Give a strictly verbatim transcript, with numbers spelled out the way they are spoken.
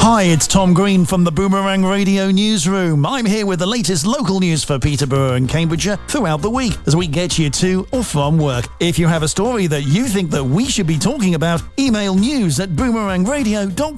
Hi, it's Tom Green from the Boomerang Radio Newsroom. I'm here with the latest local news for Peterborough and Cambridgeshire throughout the week as we get you to or from work. If you have a story that you think that we should be talking about, email news at boomerang radio dot